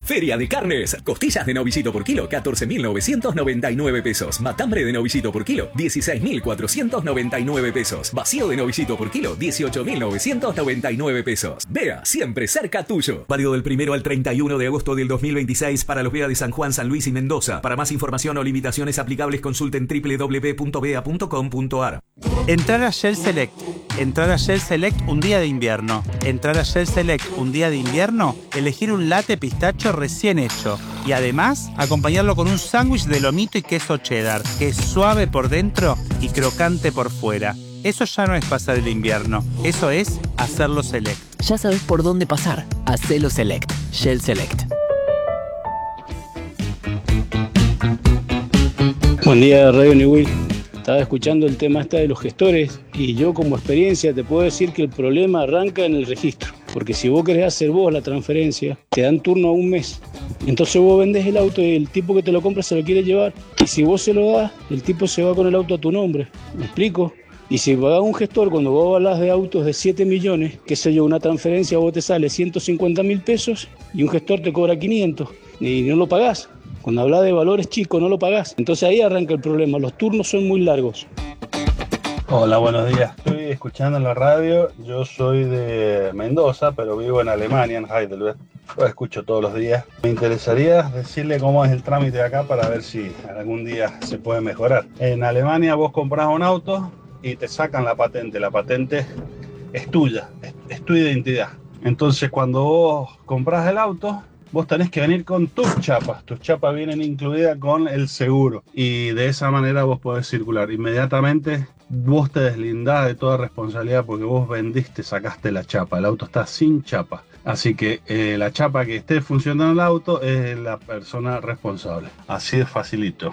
Feria de carnes. Costillas de novillito por kilo, 14.999 pesos. Matambre de novillito por kilo, 16.499 pesos. Vacío de novillito por kilo, 18.999 pesos. Vea, siempre cerca tuyo. Válido del 1 al 31 de agosto del 2026 para los Vea de San Juan, San Luis y Mendoza. Para más información o limitaciones aplicables, consulten www.vea.com.ar. Entrar a Shell Select. Entrar a Shell Select un día de invierno. Entrar a Shell Select un día de invierno, elegir un latte pistacho recién hecho. Y además, acompañarlo con un sándwich de lomito y queso cheddar, que es suave por dentro y crocante por fuera. Eso ya no es pasar el invierno, eso es hacerlo Select. Ya sabes por dónde pasar. Hacelo Select. Shell Select. Buen día, Radio New Will. Estaba escuchando el tema de los gestores y yo como experiencia te puedo decir que el problema arranca en el registro. Porque si vos querés hacer vos la transferencia, te dan turno a un mes. Entonces vos vendés el auto y el tipo que te lo compra se lo quiere llevar. Y si vos se lo das, el tipo se va con el auto a tu nombre. ¿Me explico? Y si pagas un gestor, cuando vos hablas de autos de 7 millones, qué sé yo, una transferencia a vos te sale 150.000 pesos y un gestor te cobra 500 y no lo pagás. Cuando hablas de valores chicos, no lo pagás. Entonces ahí arranca el problema. Los turnos son muy largos. Hola, buenos días. Estoy escuchando en la radio. Yo soy de Mendoza, pero vivo en Alemania, en Heidelberg. Lo escucho todos los días. Me interesaría decirle cómo es el trámite acá para ver si algún día se puede mejorar. En Alemania vos comprás un auto y te sacan la patente. La patente es tuya, es tu identidad. Entonces cuando vos comprás el auto, vos tenés que venir con tus chapas. Tus chapas vienen incluidas con el seguro. Y de esa manera vos podés circular. Inmediatamente vos te deslindás de toda responsabilidad porque vos vendiste, sacaste la chapa. El auto está sin chapa. Así que la chapa que esté funcionando en el auto es la persona responsable. Así de facilito.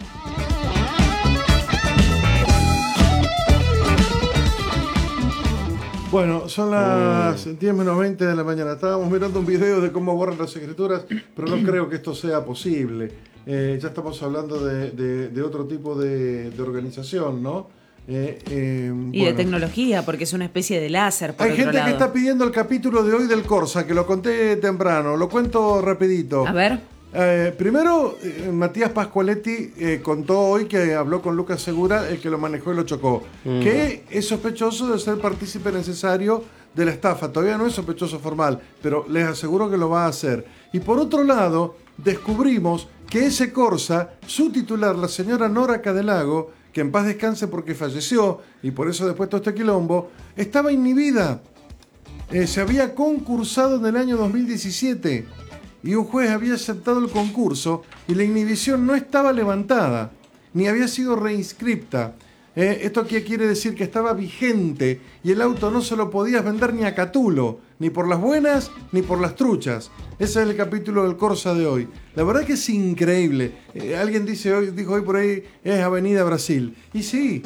Bueno, son las 10 menos 20 de la mañana. Estábamos mirando un video de cómo borran las escrituras, pero no creo que esto sea posible. Ya estamos hablando de otro tipo de organización, ¿no? Y de tecnología, porque es una especie de láser. Hay gente que está pidiendo el capítulo de hoy del Corsa, que lo conté temprano. Lo cuento rapidito. A ver. Primero, Matías Pascualetti contó hoy que habló con Lucas Segura, el que lo manejó y lo chocó, que es sospechoso de ser partícipe necesario de la estafa. Todavía no es sospechoso formal, pero les aseguro que lo va a hacer. Y por otro lado, descubrimos que ese Corsa, su titular, la señora Nora Cadelago, que en paz descanse porque falleció, y por eso después todo este quilombo, estaba inhibida. Se había concursado en el año 2017 y un juez había aceptado el concurso y la inhibición no estaba levantada, ni había sido reinscripta. ¿Esto qué quiere decir? Que estaba vigente y el auto no se lo podías vender ni a Catulo, ni por las buenas ni por las truchas. Ese es el capítulo del Corsa de hoy. La verdad que es increíble. Alguien dijo hoy por ahí, es Avenida Brasil. Y sí,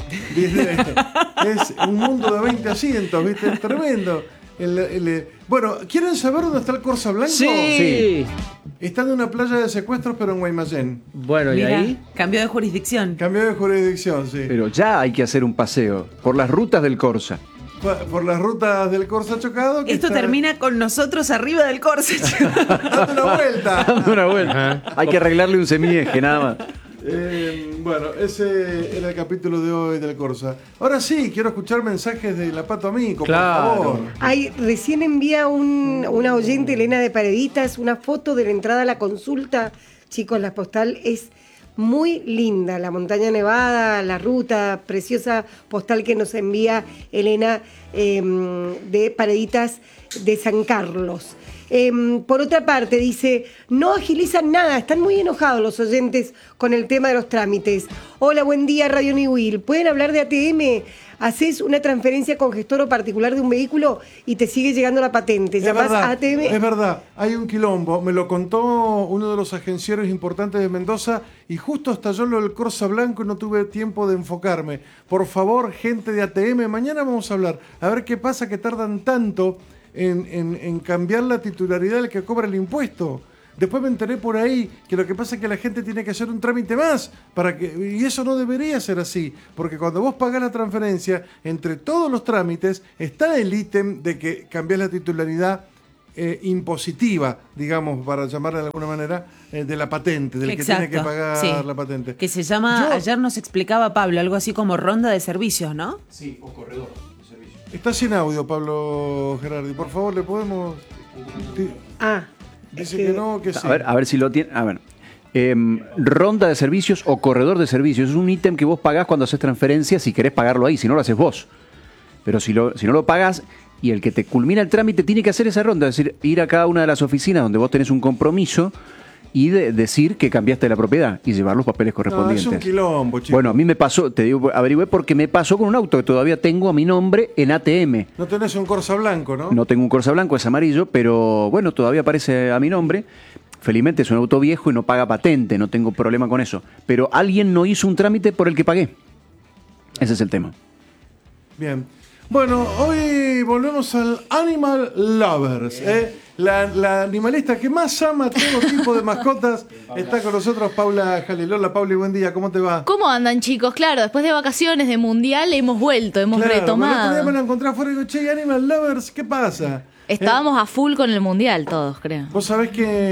es un mundo de 20 asientos, ¿viste? Es tremendo. Bueno, ¿quieren saber dónde está el Corsa Blanco? Sí. Está en una playa de secuestros, pero en Guaymallén. Bueno, Mira, ¿y ahí? Cambió de jurisdicción. Cambió de jurisdicción, sí. Pero ya hay que hacer un paseo por las rutas del Corsa. Por las rutas del Corsa chocado. Esto termina con nosotros arriba del Corsa. Date una vuelta. Dando una vuelta. Hay que arreglarle un semieje, nada más. Bueno, ese era el capítulo de hoy del Corsa. Ahora sí, quiero escuchar mensajes de la Pato Amico, Claro. por favor. Ay, recién envía una oyente, Elena de Pareditas, una foto de la entrada a la consulta. Chicos, la postal es muy linda, la montaña nevada, la ruta, preciosa postal que nos envía Elena de Pareditas de San Carlos. Por otra parte, dice, no agilizan nada, están muy enojados los oyentes con el tema de los trámites. Hola, buen día, Radio New Will. ¿Pueden hablar de ATM? Haces una transferencia con gestor o particular de un vehículo y te sigue llegando la patente. Llamás a ATM. Es verdad, hay un quilombo. Me lo contó uno de los agencieros importantes de Mendoza y justo estalló lo del Corsa Blanco y no tuve tiempo de enfocarme. Por favor, gente de ATM, mañana vamos a hablar. A ver qué pasa que tardan tanto en cambiar la titularidad del que cobra el impuesto. Después me enteré por ahí que lo que pasa es que la gente tiene que hacer un trámite más y eso no debería ser así, porque cuando vos pagás la transferencia, entre todos los trámites está el ítem de que cambiás la titularidad impositiva, digamos, para llamarla de alguna manera, de la patente, del Exacto, que tiene que pagar la patente. Que se llama, ayer nos explicaba Pablo, algo así como ronda de servicios, ¿no? Sí, o corredor de servicios. Está sin audio, Pablo Gerardi. Por favor, ¿le podemos...? Dice que no, que sí. A ver si lo tiene. A ver. Ronda de servicios o corredor de servicios. Es un ítem que vos pagás cuando haces transferencias si querés pagarlo ahí, si no lo haces vos. Pero si no lo pagás y el que te culmina el trámite tiene que hacer esa ronda, es decir, ir a cada una de las oficinas donde vos tenés un compromiso y decir que cambiaste la propiedad y llevar los papeles correspondientes. No, es un quilombo, chico. Bueno, a mí me pasó, te digo, averigüé porque me pasó con un auto que todavía tengo a mi nombre en ATM. No tenés un Corsa blanco, ¿no? No tengo un Corsa blanco, es amarillo, pero bueno, todavía aparece a mi nombre. Felizmente es un auto viejo y no paga patente, no tengo problema con eso. Pero alguien no hizo un trámite por el que pagué. Ese es el tema. Bien. Bueno, hoy volvemos al Animal Lovers. La animalista que más ama todo tipo de mascotas está con nosotros, Paula Jalil. Hola, Paula, y buen día. ¿Cómo te va? ¿Cómo andan, chicos? Claro, después de vacaciones, de mundial, hemos vuelto, hemos retomado. El otro día me lo encontré afuera y digo, che, Animal Lovers, ¿qué pasa? Estábamos a full con el mundial todos, creo. Vos sabés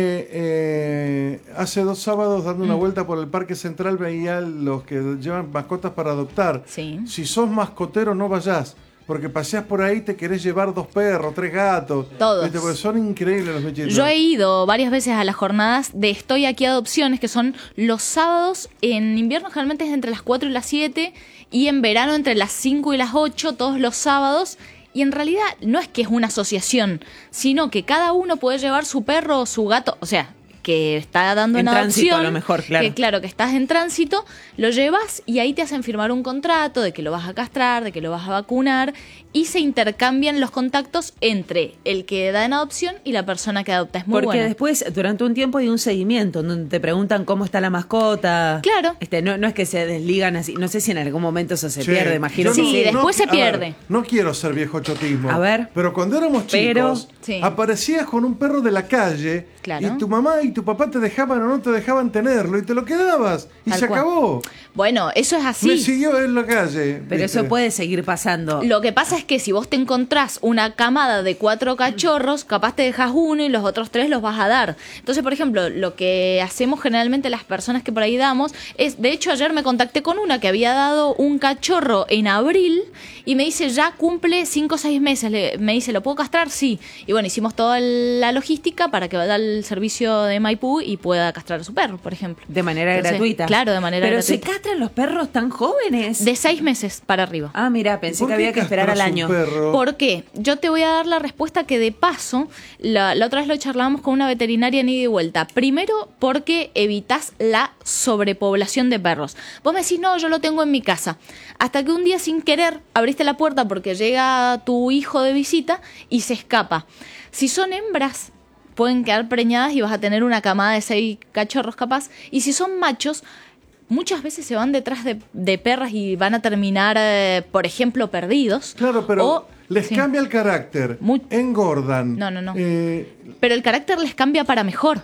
que hace 2 sábados dando una vuelta por el Parque Central veía los que llevan mascotas para adoptar. Sí. Si sos mascotero no vayas, porque paseás por ahí te querés llevar 2 perros, 3 gatos. Todos. ¿Viste? Porque son increíbles los bichitos. Yo he ido varias veces a las jornadas de Estoy Aquí Adopciones, que son los sábados. En invierno generalmente es entre las 4 y las 7 y en verano entre las 5 y las 8, todos los sábados. Y en realidad no es que es una asociación, sino que cada uno puede llevar su perro o su gato, o sea, que está dando en tránsito, adopción, a lo mejor, claro. que claro, que estás en tránsito, lo llevas y ahí te hacen firmar un contrato de que lo vas a castrar, de que lo vas a vacunar, y se intercambian los contactos entre el que da en adopción y la persona que adopta. Es muy Porque bueno. después, durante un tiempo hay un seguimiento donde te preguntan cómo está la mascota. Claro. No es que se desligan así. No sé si en algún momento eso se Che, pierde, imagino. Sí, que después se pierde. A ver, no quiero ser viejo chotismo. A ver. Pero cuando éramos chicos, Sí. aparecías con un perro de la calle. Claro. Y tu mamá y tu papá te dejaban o no te dejaban tenerlo y te lo quedabas. Y Tal se cual. acabó. Bueno, eso es así. Me siguió en la calle. Pero ¿viste? eso puede seguir pasando. Lo que pasa es que si vos te encontrás una camada de 4 cachorros, capaz te dejas uno y los otros 3 los vas a dar. Entonces, por ejemplo, lo que hacemos generalmente las personas que por ahí damos es, de hecho ayer me contacté con una que había dado un cachorro en abril y me dice, ya cumple 5 o 6 meses. Me dice, ¿lo puedo castrar? Sí. Y bueno, hicimos toda la logística para que vaya al servicio de Maipú y pueda castrar a su perro, por ejemplo. De manera Entonces, gratuita. Claro, de manera Pero gratuita. ¿se castran los perros tan jóvenes? De 6 meses para arriba. Ah, mira, pensé ¿Por que qué había que esperar al castras un año. perro? ¿Por qué? Yo te voy a dar la respuesta que de paso, la otra vez lo charlábamos con una veterinaria en ida y vuelta. Primero, porque evitas la sobrepoblación de perros. Vos me decís, no, yo lo tengo en mi casa. Hasta que un día sin querer abriste la puerta porque llega tu hijo de visita y se escapa. Si son hembras, pueden quedar preñadas y vas a tener una camada de 6 cachorros capaz. Y si son machos, muchas veces se van detrás de perras y van a terminar, por ejemplo, perdidos. Claro, pero les sí. cambia el carácter. Engordan. No. Pero el carácter les cambia para mejor.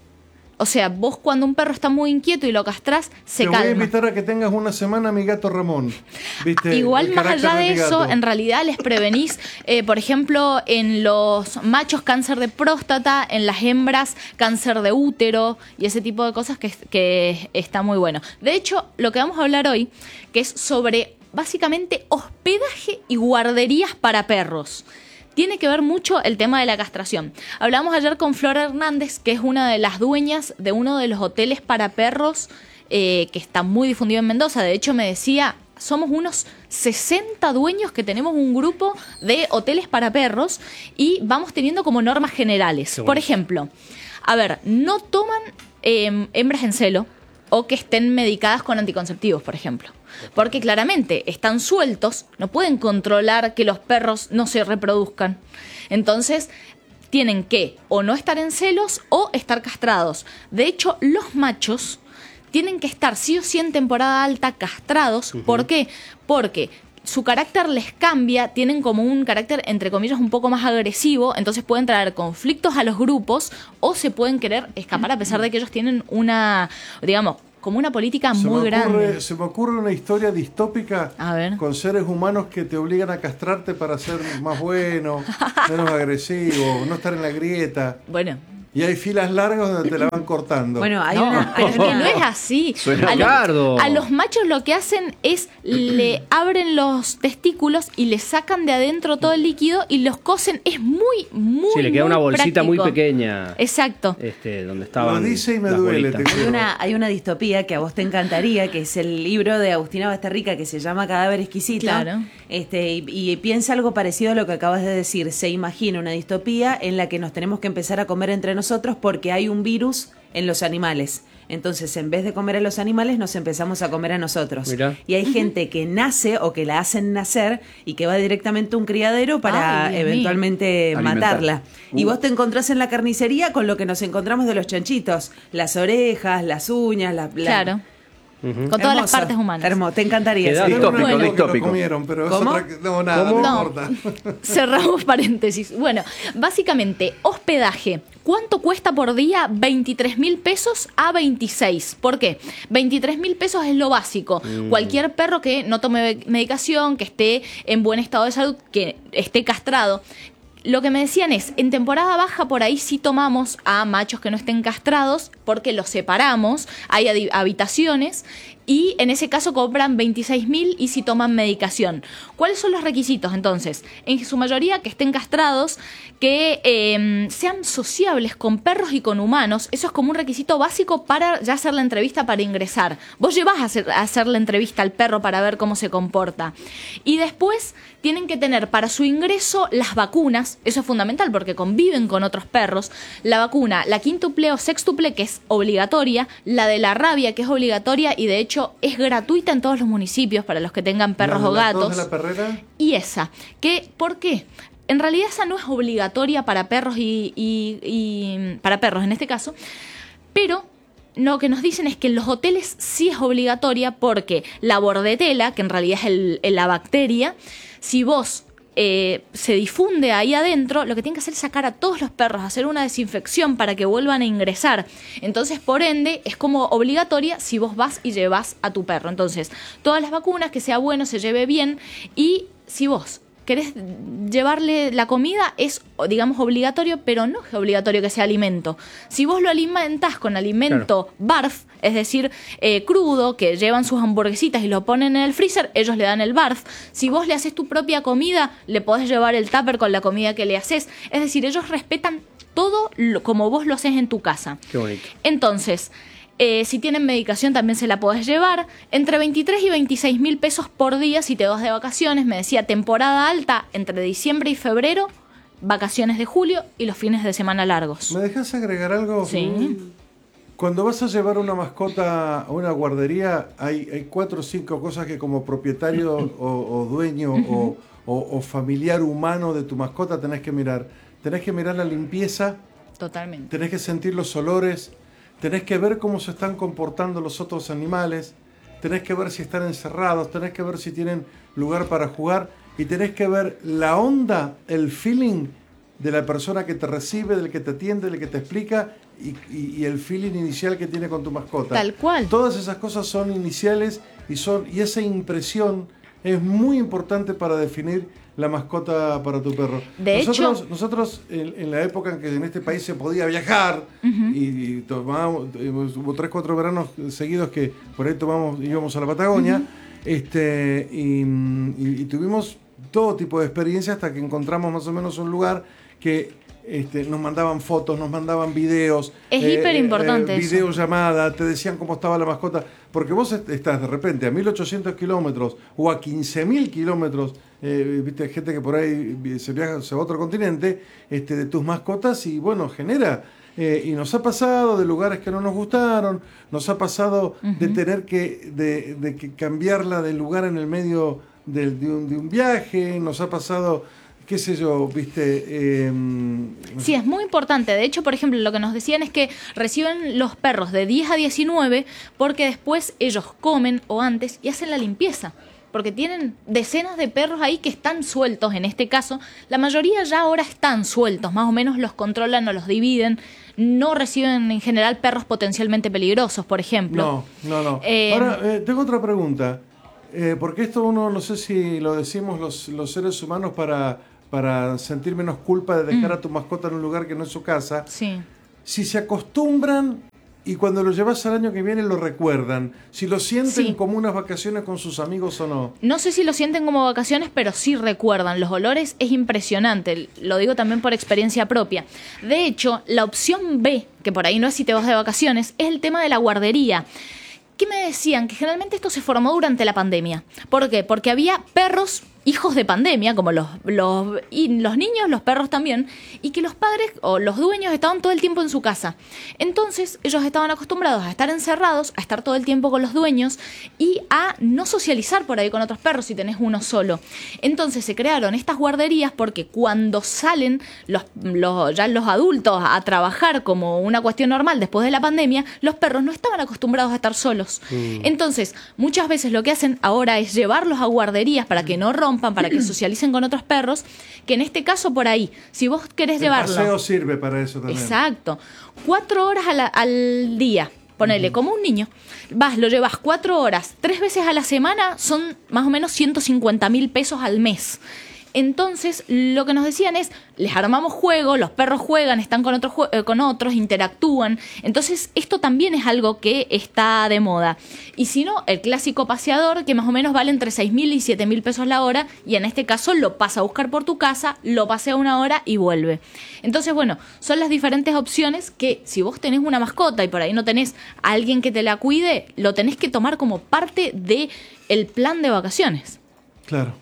O sea, vos cuando un perro está muy inquieto y lo castrás, se Te calma. voy a invitar a que tengas una semana a mi gato Ramón. ¿Viste? Igual El más carácter allá de mi eso, gato. en realidad les prevenís, por ejemplo, en los machos cáncer de próstata, en las hembras cáncer de útero y ese tipo de cosas que está muy bueno. De hecho, lo que vamos a hablar hoy, que es sobre básicamente hospedaje y guarderías para perros. Tiene que ver mucho el tema de la castración. Hablamos ayer con Flora Hernández, que es una de las dueñas de uno de los hoteles para perros que está muy difundido en Mendoza. De hecho, me decía, somos unos 60 dueños que tenemos un grupo de hoteles para perros y vamos teniendo como normas generales. Por ejemplo, a ver, no toman hembras en celo o que estén medicadas con anticonceptivos, por ejemplo. Porque claramente están sueltos, no pueden controlar que los perros no se reproduzcan. Entonces, tienen que o no estar en celos o estar castrados. De hecho, los machos tienen que estar sí o sí en temporada alta castrados. ¿Por qué? Porque su carácter les cambia, tienen como un carácter, entre comillas, un poco más agresivo, entonces pueden traer conflictos a los grupos o se pueden querer escapar a pesar de que ellos tienen una, digamos, como una política muy grande. Se me ocurre una historia distópica con seres humanos que te obligan a castrarte para ser más bueno, menos agresivo, no estar en la grieta. Bueno. Y hay filas largas donde te la van cortando. Bueno, no es así. A los machos lo que hacen es le abren los testículos y le sacan de adentro todo el líquido y los cosen. Es muy sí, le queda una bolsita práctico. Muy pequeña. Exacto. Donde estaban. Lo dice y me duele. Hay una distopía que a vos te encantaría, que es el libro de Agustina Basterrica que se llama Cadáver Exquisito. Claro. Y piensa algo parecido a lo que acabas de decir. Se imagina una distopía en la que nos tenemos que empezar a comer entre nosotros porque hay un virus en los animales. Entonces, en vez de comer a los animales, nos empezamos a comer a nosotros. Mirá. Y hay gente que nace o que la hacen nacer y que va directamente a un criadero para eventualmente matarla. Y vos te encontrás en la carnicería con lo que nos encontramos de los chanchitos. Las orejas, las uñas, Claro. Con todas las partes humanas. Te encantaría. Distópico. Comieron, pero ¿Cómo? No. Cerramos paréntesis. Bueno, básicamente, hospedaje. ¿Cuánto cuesta por día? 23.000 pesos a 26. ¿Por qué? 23.000 pesos es lo básico. Cualquier perro que no tome medicación, que esté en buen estado de salud, que esté castrado. Lo que me decían es, en temporada baja por ahí sí tomamos a machos que no estén castrados porque los separamos, hay habitaciones y en ese caso cobran 26.000 y si toman medicación. ¿Cuáles son los requisitos entonces? En su mayoría que estén castrados, que sean sociables con perros y con humanos. Eso es como un requisito básico para ya hacer la entrevista para ingresar. Vos llevas a hacer la entrevista al perro para ver cómo se comporta. Y después tienen que tener para su ingreso las vacunas. Eso es fundamental porque conviven con otros perros. La vacuna, la quíntuple o sextuple, que es obligatoria, la de la rabia, que es obligatoria y de hecho es gratuita en todos los municipios para los que tengan perros o gatos. ¿La perrera? Y esa, ¿por qué? En realidad esa no es obligatoria para perros y para perros en este caso, pero lo que nos dicen es que en los hoteles sí es obligatoria porque la bordetela, que en realidad es la bacteria, si vos se difunde ahí adentro, lo que tienen que hacer es sacar a todos los perros, hacer una desinfección para que vuelvan a ingresar. Entonces, por ende, es como obligatoria si vos vas y llevas a tu perro. Entonces, todas las vacunas, que sea bueno, se lleve bien, y si vos querés llevarle la comida es, digamos, obligatorio, pero no es obligatorio que sea alimento. Si vos lo alimentás con alimento barf, es decir, crudo, que llevan sus hamburguesitas y lo ponen en el freezer, ellos le dan el barf. Si vos le haces tu propia comida, le podés llevar el tupper con la comida que le haces. Es decir, ellos respetan todo como vos lo haces en tu casa. Qué bonito. Entonces, si tienen medicación también se la podés llevar. Entre 23 y 26.000 pesos por día si te vas de vacaciones. Me decía, temporada alta entre diciembre y febrero, vacaciones de julio y los fines de semana largos. ¿Me dejas agregar algo? Sí. Cuando vas a llevar una mascota a una guardería, hay 4 o 5 cosas que como propietario o dueño o familiar humano de tu mascota tenés que mirar. Tenés que mirar la limpieza. Totalmente. Tenés que sentir los olores. Tenés que ver cómo se están comportando los otros animales, tenés que ver si están encerrados, tenés que ver si tienen lugar para jugar y tenés que ver la onda, el feeling de la persona que te recibe, del que te atiende, del que te explica y el feeling inicial que tiene con tu mascota. Tal cual. Todas esas cosas son iniciales y esa impresión es muy importante para definir la mascota para tu perro. Nosotros en la época en que en este país se podía viajar y tomábamos, hubo 3-4 veranos seguidos que por ahí íbamos a la Patagonia, y tuvimos todo tipo de experiencias hasta que encontramos más o menos un lugar que nos mandaban fotos, nos mandaban videos. Es hiper importante eso. Videollamada, te decían cómo estaba la mascota. Porque vos estás de repente a 1.800 kilómetros o a 15.000 kilómetros, viste, hay gente que por ahí se viaja a otro continente, de tus mascotas y bueno, genera. Y nos ha pasado de lugares que no nos gustaron, nos ha pasado de tener que cambiarla de lugar en el medio de un viaje, nos ha pasado, qué sé yo, viste. Sí, es muy importante. De hecho, por ejemplo, lo que nos decían es que reciben los perros de 10 a 19 porque después ellos comen o antes y hacen la limpieza. porque tienen decenas de perros ahí que están sueltos. En este caso, la mayoría ya ahora están sueltos, más o menos los controlan o los dividen. No reciben en general perros potencialmente peligrosos, por ejemplo. No. Ahora, tengo otra pregunta. Porque esto uno, no sé si lo decimos los seres humanos para sentir menos culpa de dejar a tu mascota en un lugar que no es su casa. Sí. Si se acostumbran y cuando lo llevas al año que viene lo recuerdan, si lo sienten como unas vacaciones con sus amigos o no. No sé si lo sienten como vacaciones, pero sí recuerdan. Los olores es impresionante, lo digo también por experiencia propia. De hecho, la opción B, que por ahí no es si te vas de vacaciones, es el tema de la guardería. ¿Qué me decían? Que generalmente esto se formó durante la pandemia. ¿Por qué? Porque había perros hijos de pandemia, como los niños, los perros también, y que los padres o los dueños estaban todo el tiempo en su casa. Entonces ellos estaban acostumbrados a estar encerrados, a estar todo el tiempo con los dueños y a no socializar por ahí con otros perros si tenés uno solo. Entonces se crearon estas guarderías porque cuando salen ya los adultos a trabajar como una cuestión normal después de la pandemia, los perros no estaban acostumbrados a estar solos. Entonces muchas veces lo que hacen ahora es llevarlos a guarderías para que no rompan, para que socialicen con otros perros, que en este caso por ahí, si vos querés llevarlo... El paseo sirve para eso también. Exacto. 4 horas al día, ponele, como un niño. Lo llevas 4 horas, 3 veces a la semana, son más o menos 150.000 pesos al mes. Entonces, lo que nos decían es, les armamos juego, los perros juegan, están con otros, interactúan. Entonces, esto también es algo que está de moda. Y si no, el clásico paseador, que más o menos vale entre 6.000 y 7.000 pesos la hora, y en este caso lo pasa a buscar por tu casa, lo pasea 1 hora y vuelve. Entonces, bueno, son las diferentes opciones que si vos tenés una mascota y por ahí no tenés a alguien que te la cuide, lo tenés que tomar como parte del plan de vacaciones. Claro.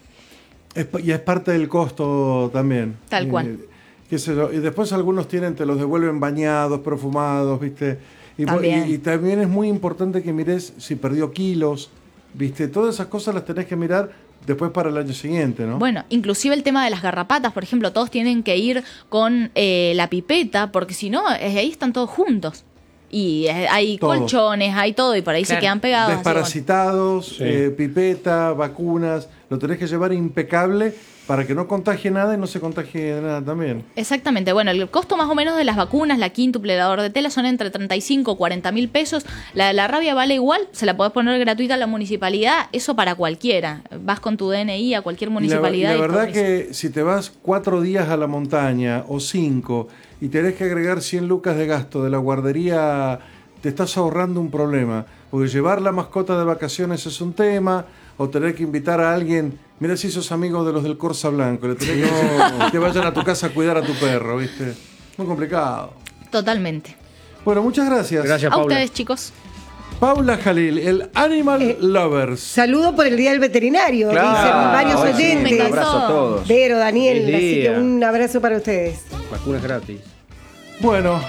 Y es parte del costo también. Tal cual. Qué sé yo. Y después algunos te los devuelven bañados, perfumados, ¿viste? Y también es muy importante que mires si perdió kilos, ¿viste? Todas esas cosas las tenés que mirar después para el año siguiente, ¿no? Bueno, inclusive el tema de las garrapatas, por ejemplo, todos tienen que ir con la pipeta, porque si no, ahí están todos juntos. Y hay todo. Colchones, hay todo, y por ahí se quedan pegados. Desparasitados, pipeta, vacunas, lo tenés que llevar impecable para que no contagie nada y no se contagie nada también. Exactamente. Bueno, el costo más o menos de las vacunas, la quíntuple, el dador de tela, son entre 35 o 40.000 pesos. La rabia vale igual, se la podés poner gratuita a la municipalidad, eso para cualquiera. Vas con tu DNI a cualquier municipalidad. La verdad que si te vas 4 días a la montaña o 5 y tenés que agregar 100 lucas de gasto de la guardería, te estás ahorrando un problema. Porque llevar la mascota de vacaciones es un tema, o tener que invitar a alguien, mira si sos amigo de los del Corsa Blanco, le tenés que vayan a tu casa a cuidar a tu perro, ¿viste? Muy complicado. Totalmente. Bueno, muchas gracias. Gracias, Paula. Paula. A ustedes, chicos. Paula Jalil, el Animal Lovers. Saludo por el Día del Veterinario, Claro, dicen varios oyentes. Me Un abrazo a todos. Vero, Daniel, Feliz así que día. un abrazo para ustedes. Vacunas gratis. Bueno,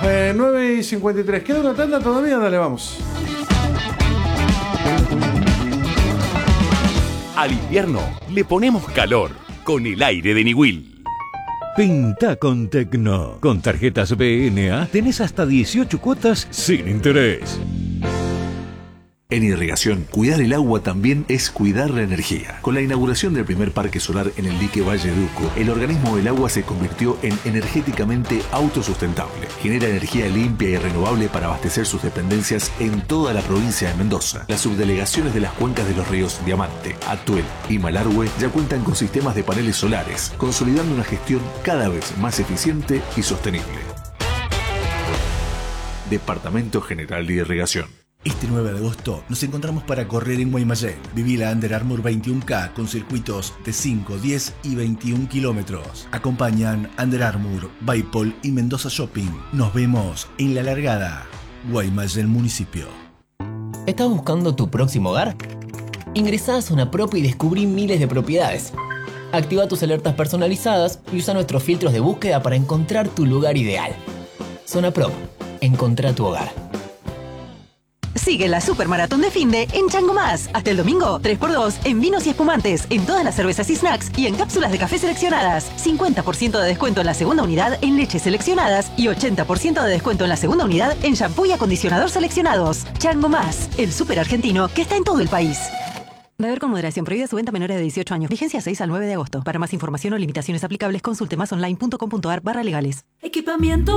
9:53. ¿Queda una tanda todavía? Dale, vamos. Al invierno le ponemos calor con el aire de Niwil. Pinta con Tecno. Con tarjetas BNA tenés hasta 18 cuotas sin interés. En irrigación, cuidar el agua también es cuidar la energía. Con la inauguración del primer parque solar en el dique Valle de Uco, el organismo del agua se convirtió en energéticamente autosustentable. Genera energía limpia y renovable para abastecer sus dependencias en toda la provincia de Mendoza. Las subdelegaciones de las cuencas de los ríos Diamante, Atuel y Malargüe ya cuentan con sistemas de paneles solares, consolidando una gestión cada vez más eficiente y sostenible. Departamento General de Irrigación. Este 9 de agosto nos encontramos para correr en Guaymallén. Viví la Under Armour 21K con circuitos de 5, 10 y 21 kilómetros. Acompañan Under Armour, Baipol y Mendoza Shopping. Nos vemos en la largada. Guaymallén Municipio. ¿Estás buscando tu próximo hogar? Ingresá a Zona Prop y descubrí miles de propiedades. Activa tus alertas personalizadas y usa nuestros filtros de búsqueda para encontrar tu lugar ideal. Zona Prop. Encontrá tu hogar. Sigue la Supermaratón de Finde en Chango Más. Hasta el domingo, 3x2 en vinos y espumantes, en todas las cervezas y snacks y en cápsulas de café seleccionadas. 50% de descuento en la segunda unidad en leches seleccionadas y 80% de descuento en la segunda unidad en shampoo y acondicionador seleccionados. Chango Más, el súper argentino que está en todo el país. Beber con moderación. Prohibida su venta a menores de 18 años. Vigencia 6 al 9 de agosto. Para más información o limitaciones aplicables, consulte másonline.com.ar/legales. Equipamiento